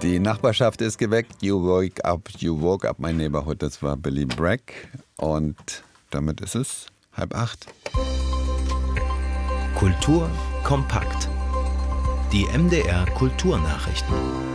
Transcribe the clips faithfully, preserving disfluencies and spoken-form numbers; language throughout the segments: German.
Die Nachbarschaft ist geweckt. You woke up, you woke up my neighborhood. Das war Billy Bragg. Und damit ist es halb acht. Kultur kompakt. Die M D R Kulturnachrichten.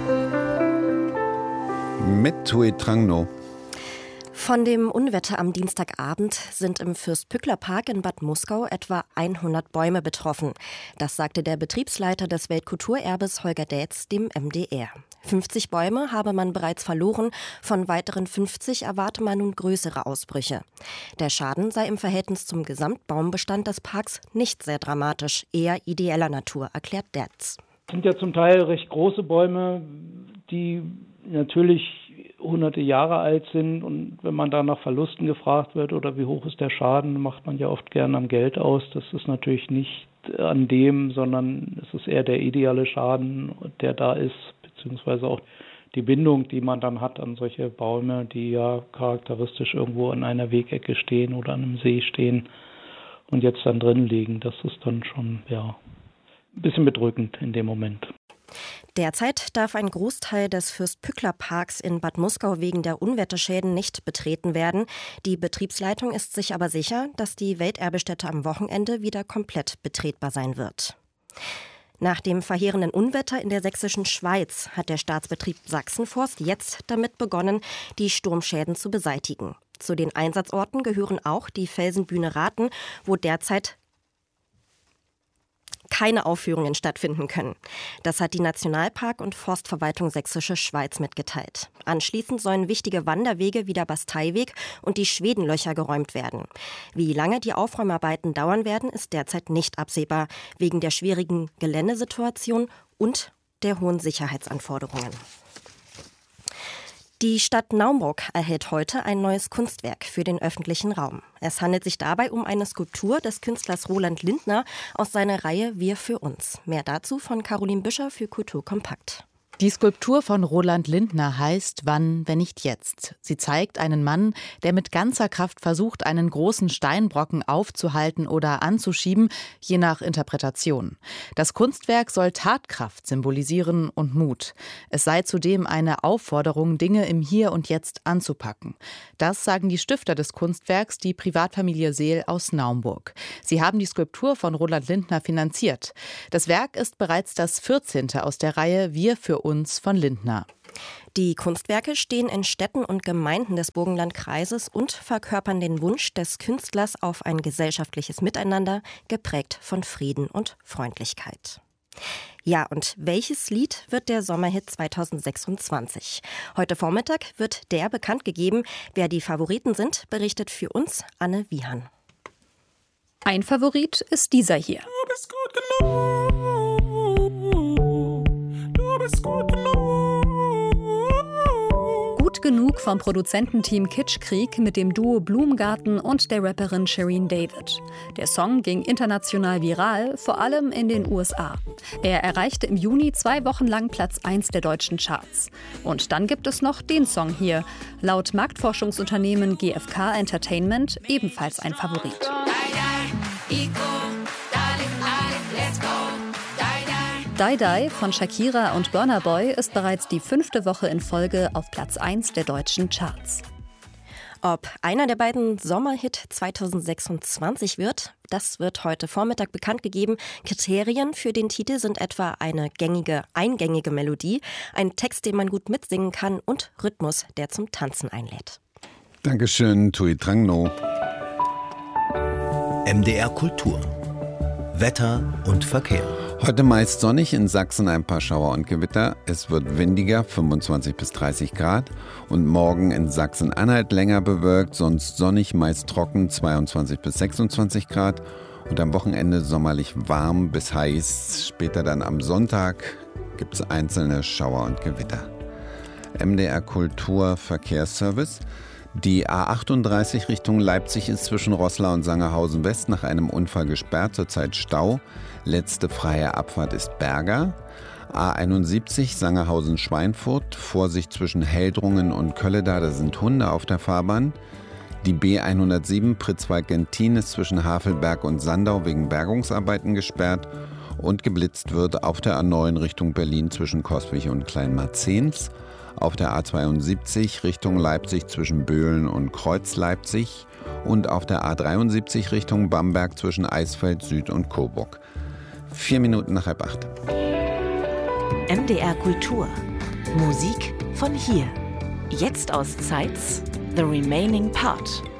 Mit Tui Trangno. Von dem Unwetter am Dienstagabend sind im Fürst-Pückler-Park in Bad Muskau etwa hundert Bäume betroffen. Das sagte der Betriebsleiter des Weltkulturerbes Holger Daetz dem M D R. fünfzig Bäume habe man bereits verloren, von weiteren fünfzig erwarte man nun größere Ausbrüche. Der Schaden sei im Verhältnis zum Gesamtbaumbestand des Parks nicht sehr dramatisch, eher ideeller Natur, erklärt Daetz. Es sind ja zum Teil recht große Bäume, die natürlich hunderte Jahre alt sind, und wenn man da nach Verlusten gefragt wird oder wie hoch ist der Schaden, macht man ja oft gern am Geld aus. Das ist natürlich nicht an dem, sondern es ist eher der ideale Schaden, der da ist, beziehungsweise auch die Bindung, die man dann hat an solche Bäume, die ja charakteristisch irgendwo an einer Wegecke stehen oder an einem See stehen und jetzt dann drin liegen. Das ist dann schon ja ein bisschen bedrückend in dem Moment. Derzeit darf ein Großteil des Fürst-Pückler-Parks in Bad Muskau wegen der Unwetterschäden nicht betreten werden. Die Betriebsleitung ist sich aber sicher, dass die Welterbestätte am Wochenende wieder komplett betretbar sein wird. Nach dem verheerenden Unwetter in der sächsischen Schweiz hat der Staatsbetrieb Sachsenforst jetzt damit begonnen, die Sturmschäden zu beseitigen. Zu den Einsatzorten gehören auch die Felsenbühne Rathen, wo derzeit keine Aufführungen stattfinden können. Das hat die Nationalpark- und Forstverwaltung Sächsische Schweiz mitgeteilt. Anschließend sollen wichtige Wanderwege wie der Basteiweg und die Schwedenlöcher geräumt werden. Wie lange die Aufräumarbeiten dauern werden, ist derzeit nicht absehbar, wegen der schwierigen Geländesituation und der hohen Sicherheitsanforderungen. Die Stadt Naumburg erhält heute ein neues Kunstwerk für den öffentlichen Raum. Es handelt sich dabei um eine Skulptur des Künstlers Roland Lindner aus seiner Reihe Wir für uns. Mehr dazu von Caroline Büscher für Kultur Kompakt. Die Skulptur von Roland Lindner heißt Wann, wenn nicht jetzt. Sie zeigt einen Mann, der mit ganzer Kraft versucht, einen großen Steinbrocken aufzuhalten oder anzuschieben, je nach Interpretation. Das Kunstwerk soll Tatkraft symbolisieren und Mut. Es sei zudem eine Aufforderung, Dinge im Hier und Jetzt anzupacken. Das sagen die Stifter des Kunstwerks, die Privatfamilie Seel aus Naumburg. Sie haben die Skulptur von Roland Lindner finanziert. Das Werk ist bereits das vierzehnte aus der Reihe Wir für uns von Lindner. Die Kunstwerke stehen in Städten und Gemeinden des Burgenlandkreises und verkörpern den Wunsch des Künstlers auf ein gesellschaftliches Miteinander, geprägt von Frieden und Freundlichkeit. Ja, und welches Lied wird der Sommerhit zweitausendsechsundzwanzig? Heute Vormittag wird der bekannt gegeben. Wer die Favoriten sind, berichtet für uns Anne Wiehan. Ein Favorit ist dieser hier. Du bist gut genug. Du bist gut genug. Gut genug vom Produzententeam Kitschkrieg mit dem Duo Blumgarten und der Rapperin Shireen David. Der Song ging international viral, vor allem in den U S A. Er erreichte im Juni zwei Wochen lang Platz eins der deutschen Charts. Und dann gibt es noch den Song hier. Laut Marktforschungsunternehmen G F K Entertainment ebenfalls ein Favorit. Die Die von Shakira und Burna Boy ist bereits die fünfte Woche in Folge auf Platz eins der deutschen Charts. Ob einer der beiden Sommerhit zweitausendsechsundzwanzig wird, das wird heute Vormittag bekannt gegeben. Kriterien für den Titel sind etwa eine gängige, eingängige Melodie, ein Text, den man gut mitsingen kann und Rhythmus, der zum Tanzen einlädt. Dankeschön, Tui Trangno. M D R Kultur. Wetter und Verkehr. Heute meist sonnig, in Sachsen ein paar Schauer und Gewitter. Es wird windiger, fünfundzwanzig bis dreißig Grad. Und morgen in Sachsen-Anhalt länger bewölkt, sonst sonnig, meist trocken, zweiundzwanzig bis sechsundzwanzig Grad. Und am Wochenende sommerlich warm bis heiß. Später dann am Sonntag gibt es einzelne Schauer und Gewitter. M D R Kultur Verkehrsservice. Die A achtunddreißig Richtung Leipzig ist zwischen Roßla und Sangerhausen West nach einem Unfall gesperrt, zurzeit Stau. Letzte freie Abfahrt ist Berger. A einundsiebzig Sangerhausen-Schweinfurt, Vorsicht zwischen Heldrungen und Kölleda, da sind Hunde auf der Fahrbahn. Die B hundertsieben Pritzwalk-Gentin ist zwischen Havelberg und Sandau wegen Bergungsarbeiten gesperrt. Und geblitzt wird auf der A neun Richtung Berlin zwischen Coswig und Kleinmarzens, auf der A zweiundsiebzig Richtung Leipzig zwischen Böhlen und Kreuz-Leipzig und auf der A dreiundsiebzig Richtung Bamberg zwischen Eisfeld Süd und Coburg. Vier Minuten nach halb acht. M D R Kultur. Musik von hier. Jetzt aus Zeitz, The Remaining Part.